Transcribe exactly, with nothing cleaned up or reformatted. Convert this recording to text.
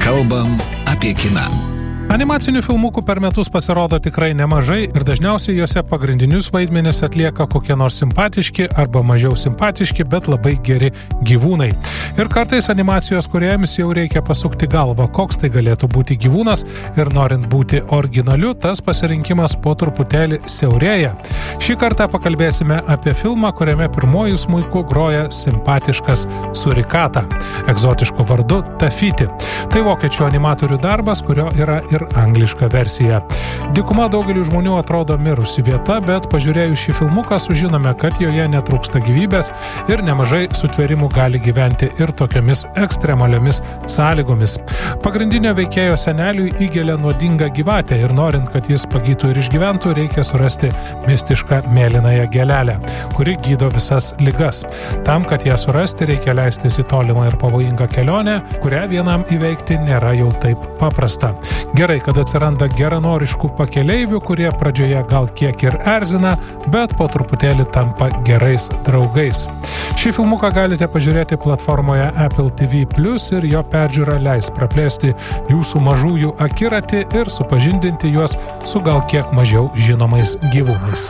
Kalbam apie kiną. Animacinių filmukų per metus pasirodo tikrai nemažai ir dažniausiai juose pagrindinius vaidmenis atlieka kokie nors simpatiški arba mažiau simpatiški, bet labai geri gyvūnai. Ir kartais animacijos kūrėjams jau reikia pasukti galvą, koks tai galėtų būti gyvūnas, ir norint būti originaliu, tas pasirinkimas po truputėlį siaurėja. Šį kartą pakalbėsime apie filmą, kuriame pirmojų smuiku groja simpatiškas surikata, egzotišku vardu Tafiti. Tai vokiečių animatorių darbas, kurio yra ir angliška versija. Dykuma daugeliu žmonių atrodo mirusi vieta, bet pažiūrėjus šį filmuką sužinome, kad joje netrūksta gyvybės ir nemažai sutvėrimų gali gyventi ir tokiomis ekstremaliomis sąlygomis. Pagrindinio veikėjo seneliui įgelia nuodinga gyvatė ir norint, kad jis pagytų ir išgyventų, reikia surasti mistišką mėlynąją gėlelę, kuri gydo visas ligas. Tam, kad ją surasti, reikia leistis į tolimą ir pavojingą kelionę, kurią vienam įveikti nėra jau taip paprasta. Gerai, kad atsiranda geranoriškų pakeleivių, kurie pradžioje gal kiek ir erzina, bet po truputėlį tampa gerais draugais. Šį filmuką galite pažiūrėti platformoje Apple T V plus ir jo peržiūra leis praplėsti jūsų mažųjų akiratį ir supažindinti juos su gal kiek mažiau žinomais gyvūnais.